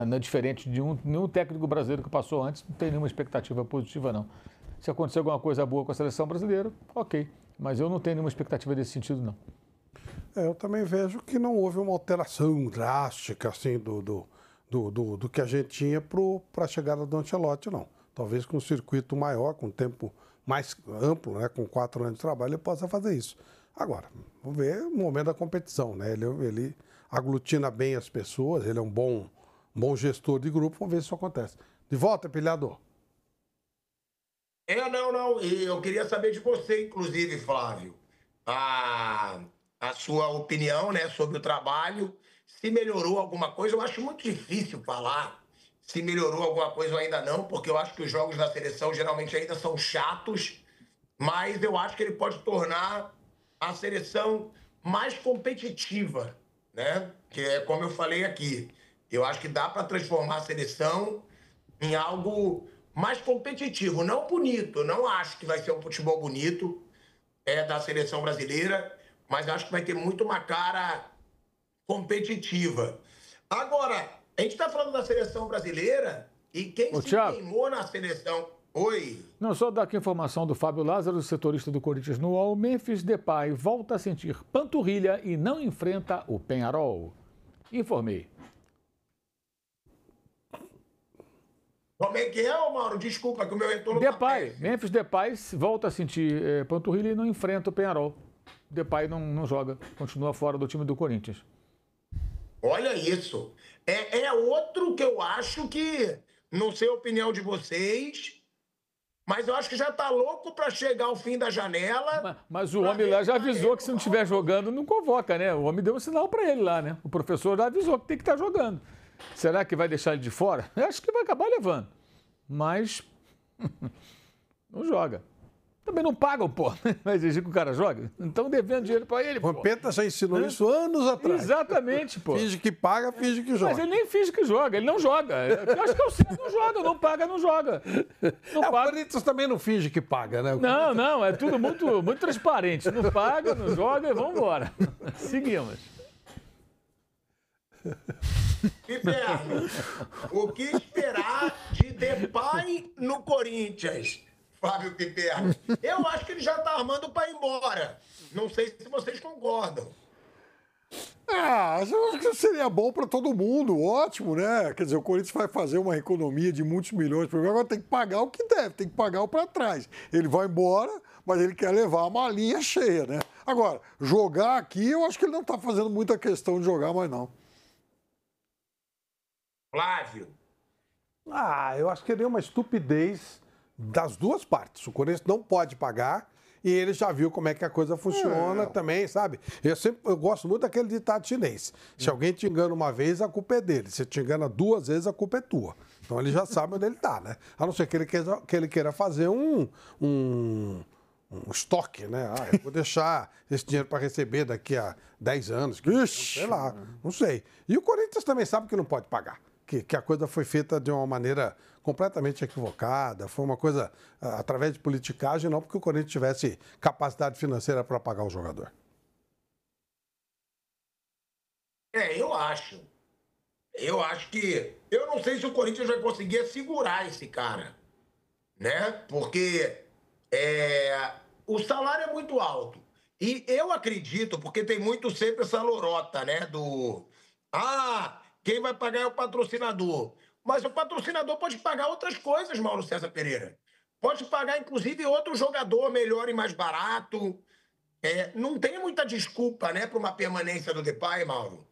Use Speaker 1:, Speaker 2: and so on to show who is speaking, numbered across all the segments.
Speaker 1: Não é diferente de nenhum técnico brasileiro que passou antes, não tem nenhuma expectativa positiva, não. Se acontecer alguma coisa boa com a seleção brasileira, ok. Mas eu não tenho nenhuma expectativa desse sentido, não.
Speaker 2: Eu também vejo que não houve uma alteração drástica assim, do que a gente tinha para a chegada do Ancelotti, não. Talvez com um circuito maior, com um tempo mais amplo, né, com 4 anos de trabalho, ele possa fazer isso. Agora, vamos ver o momento da competição, né? Ele aglutina bem as pessoas, ele é um bom gestor de grupo, vamos ver se isso acontece. De volta, Pilhador.
Speaker 3: Não. E eu queria saber de você, inclusive, Flávio, a sua opinião, né, sobre o trabalho, se melhorou alguma coisa. Eu acho muito difícil falar se melhorou alguma coisa ou ainda não, porque eu acho que os jogos da seleção geralmente ainda são chatos, mas eu acho que ele pode tornar a seleção mais competitiva, né? Que é como eu falei aqui. Eu acho que dá para transformar a seleção em algo mais competitivo, não bonito. Eu não acho que vai ser um futebol bonito da seleção brasileira, mas acho que vai ter muito uma cara competitiva. Agora, a gente está falando da seleção brasileira e quem se queimou na seleção... Oi?
Speaker 1: Não, só dar aqui a informação do Fábio Lázaro, setorista do Corinthians no UOL. Memphis Depay volta a sentir panturrilha e não enfrenta o Peñarol. Informei.
Speaker 3: Como é que é, Mauro? Desculpa, que o meu retorno
Speaker 1: Depay, Memphis Depay volta a sentir panturrilha e não enfrenta o Peñarol. Depay não joga, continua fora do time do Corinthians.
Speaker 3: Olha isso. É outro que eu acho que, não sei a opinião de vocês, mas eu acho que já está louco para chegar ao fim da janela.
Speaker 1: Mas o homem lá já avisou que se não estiver jogando, não convoca, né? O homem deu um sinal para ele lá, né? O professor já avisou que tem que estar jogando. Será que vai deixar ele de fora? Eu acho que vai acabar levando. Mas não joga. Também não pagam, pô. Vai exigir que o cara jogue? Então devendo dinheiro para ele, pô.
Speaker 2: O Vampeta já ensinou isso anos atrás.
Speaker 1: Exatamente, pô.
Speaker 2: Finge que paga, finge que joga.
Speaker 1: Mas ele nem finge que joga, ele não joga. Eu acho que eu sei, não joga, não paga, não joga. Não paga.
Speaker 2: O Corinthians também não finge que paga, né?
Speaker 1: Não, é tudo muito transparente. Não paga, não joga e vamos embora. Seguimos.
Speaker 3: Piperno, o que esperar de Depay no Corinthians? Fábio Piperno. Eu acho que ele já está armando para ir embora. Não sei se vocês concordam.
Speaker 2: Eu acho que seria bom para todo mundo, ótimo, né? Quer dizer, o Corinthians vai fazer uma economia de muitos milhões, agora tem que pagar o que deve, tem que pagar o para trás. Ele vai embora, mas ele quer levar a malinha cheia, né? Agora, jogar aqui, eu acho que ele não está fazendo muita questão de jogar mais, não.
Speaker 3: Flávio.
Speaker 2: Eu acho que seria uma estupidez das duas partes. O Corinthians não pode pagar e ele já viu como é que a coisa funciona também, sabe? Eu gosto muito daquele ditado chinês. Se alguém te engana uma vez, a culpa é dele. Se te engana 2 vezes, a culpa é tua. Então ele já sabe onde ele está, né? A não ser que ele queira fazer um estoque, né? Eu vou deixar esse dinheiro para receber daqui a 10 anos. Sei lá, não sei. E o Corinthians também sabe que não pode pagar. Que a coisa foi feita de uma maneira completamente equivocada, foi uma coisa através de politicagem, não porque o Corinthians tivesse capacidade financeira para pagar o jogador.
Speaker 3: Eu acho. Eu acho que... Eu não sei se o Corinthians vai conseguir segurar esse cara, né? Porque o salário é muito alto. E eu acredito, porque tem muito sempre essa lorota, né? Quem vai pagar é o patrocinador. Mas o patrocinador pode pagar outras coisas, Mauro César Pereira. Pode pagar, inclusive, outro jogador melhor e mais barato. Não tem muita desculpa, né, para uma permanência do Depay, Mauro?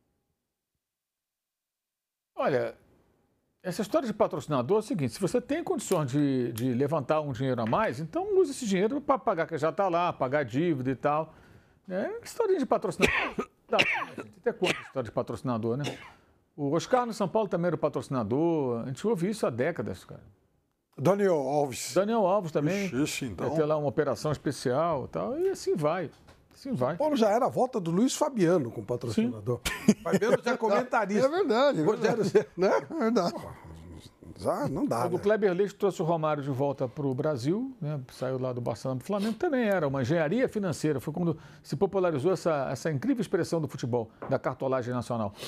Speaker 1: Olha, essa história de patrocinador é o seguinte: se você tem condições de levantar um dinheiro a mais, então use esse dinheiro para pagar, que já está lá, pagar dívida e tal. Historinha de patrocinador. Até quanto história de patrocinador, né? O Oscar no São Paulo também era o patrocinador. A gente ouve isso há décadas, cara.
Speaker 2: Daniel Alves.
Speaker 1: Daniel Alves também.
Speaker 2: Então.
Speaker 1: Vai ter lá uma operação especial e tal. E assim vai. Assim vai.
Speaker 2: Paulo já era a volta do Luiz Fabiano com patrocinador. Fabiano já é comentarista.
Speaker 4: É verdade.
Speaker 2: Rogério, né? É verdade. Não dá.
Speaker 1: O Kleber Leite trouxe o Romário de volta para o Brasil, né? Saiu lá do Barcelona para o Flamengo, também era uma engenharia financeira. Foi quando se popularizou essa incrível expressão do futebol, da cartolagem nacional.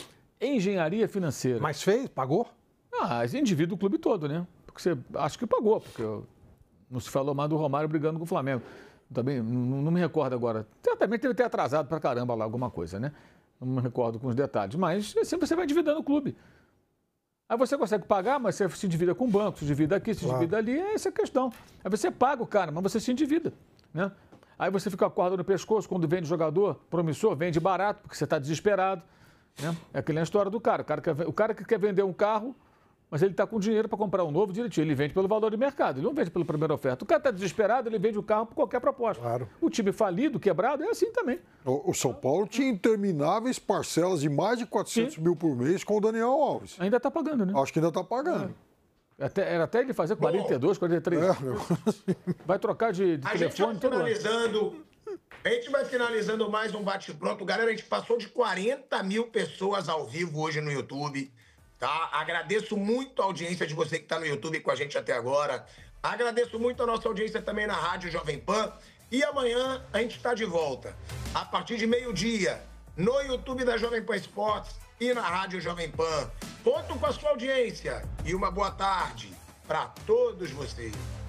Speaker 1: engenharia financeira.
Speaker 2: Mas fez? Pagou?
Speaker 1: Indivíduo do clube todo, né? Porque você acho que pagou, porque não se falou mais do Romário brigando com o Flamengo. Também não me recordo agora. Certamente deve ter atrasado pra caramba lá alguma coisa, né? Não me recordo com os detalhes. Mas sempre você vai endividando o clube. Aí você consegue pagar, mas você se endivida com o banco, se endivida aqui, se endivida ali, é essa a questão. Aí você paga o cara, mas você se endivida, né? Aí você fica com a corda no pescoço quando vende jogador promissor, vende barato, porque você está desesperado, né? É aquela história do cara. O cara que quer vender um carro, mas ele está com dinheiro para comprar um novo direitinho. Ele vende pelo valor de mercado, ele não vende pela primeira oferta. O cara está desesperado, ele vende o carro por qualquer proposta.
Speaker 2: Claro.
Speaker 1: O time falido, quebrado, é assim também.
Speaker 4: O São Paulo tinha intermináveis parcelas de mais de 400 mil por mês com o Daniel Alves.
Speaker 1: Ainda está pagando, né?
Speaker 4: Acho que ainda está pagando.
Speaker 1: Era até ele fazer 42, 43. Vai trocar de telefone.
Speaker 3: A gente vai finalizando mais um bate-pronto. Galera, a gente passou de 40 mil pessoas ao vivo hoje no YouTube. Tá? Agradeço muito a audiência de você que está no YouTube com a gente até agora. Agradeço muito a nossa audiência também na Rádio Jovem Pan. E amanhã a gente está de volta. A partir de meio-dia, no YouTube da Jovem Pan Esportes e na Rádio Jovem Pan. Conto com a sua audiência e uma boa tarde para todos vocês.